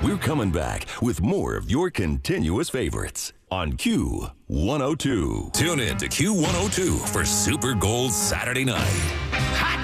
We're coming back with more of your continuous favorites on Q102. Tune in to Q102 for Super Gold Saturday night.